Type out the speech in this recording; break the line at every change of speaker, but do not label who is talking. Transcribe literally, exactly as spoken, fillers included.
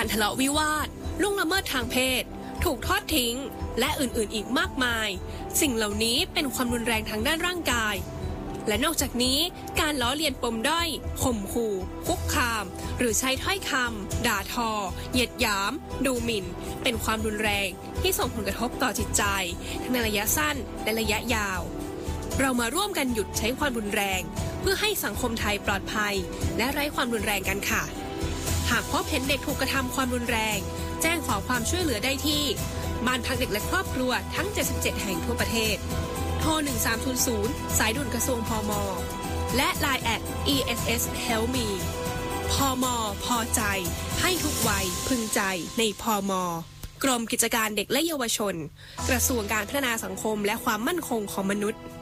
ทะเลาะวิวาทล่วงละเมิดทางเพศถูกทอดทิ้งและอื่นๆอีกมากมายสิ่งเหล่านี้เป็นความรุนแรงทางด้านร่างกายและนอกจากนี้การล้อเลียนปมด้อยข่มขู่คุกคามหรือใช้ถ้อยคำด่าทอเหยียดหยามดูหมิ่นเป็นความรุนแรงที่ส่งผลกระทบต่อจิตใจทั้งในระยะสั้นและระยะยาวเรามาร่วมกันหยุดใช้ความรุนแรงเพื่อให้สังคมไทยปลอดภัยและไร้ความรุนแรงกันค่ะหากพบเห็นเด็กถูกกระทำความรุนแรงแจ้งขอความช่วยเหลือได้ที่บ้านพักเด็กและครอบครัวทั้งเจ็ดสิบเจ็ดแห่งทั่วประเทศโทรหนึ่งสามศูนย์ศูนย์สายด่วนกระทรวงพม.และ ไลน์ แอท อี เอส เอส เฮลป์ มี พม.พอใจให้ทุกวัยพึงใจในพม.กรมกิจการเด็กและเยาวชนกระทรวงการพัฒนาสังคมและความมั่นคงของมนุษย์